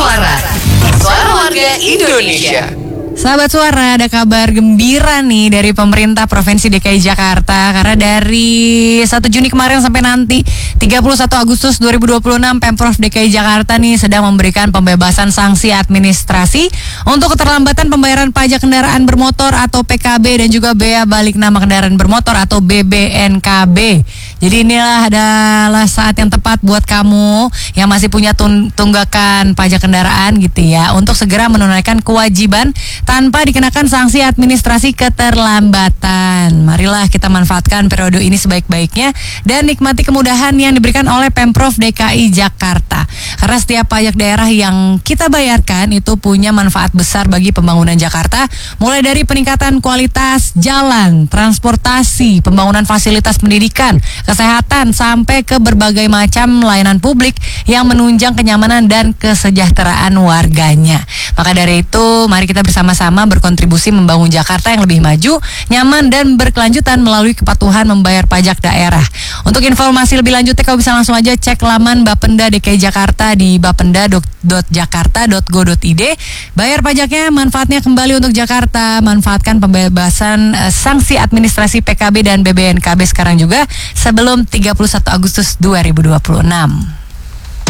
Suara. Suara warga Indonesia. Sahabat Suara, ada kabar gembira nih dari pemerintah Provinsi DKI Jakarta. Karena dari 1 Juni kemarin sampai nanti 31 Agustus 2026 Pemprov DKI Jakarta nih sedang memberikan pembebasan sanksi administrasi untuk keterlambatan pembayaran pajak kendaraan bermotor atau PKB dan juga bea balik nama kendaraan bermotor atau BBNKB. Jadi inilah adalah saat yang tepat buat kamu yang masih punya tunggakan pajak kendaraan gitu ya, untuk segera menunaikan kewajiban tanpa dikenakan sanksi administrasi keterlambatan. Marilah kita manfaatkan periode ini sebaik-baiknya dan nikmati kemudahan yang diberikan oleh Pemprov DKI Jakarta. Karena setiap pajak daerah yang kita bayarkan itu punya manfaat besar bagi pembangunan Jakarta, mulai dari peningkatan kualitas jalan, transportasi, pembangunan fasilitas pendidikan, kesehatan, sampai ke berbagai macam layanan publik yang menunjang kenyamanan dan kesejahteraan warganya. Maka dari itu, mari kita bersama-sama berkontribusi membangun Jakarta yang lebih maju, nyaman, dan berkelanjutan melalui kepatuhan membayar pajak daerah. Untuk informasi lebih lanjutnya, kau bisa langsung aja cek laman Bapenda DKI Jakarta di bapenda.jakarta.go.id. Bayar pajaknya, manfaatnya kembali untuk Jakarta. Manfaatkan pembebasan sanksi administrasi PKB dan BBNKB sekarang juga sebelum 31 Agustus 2026.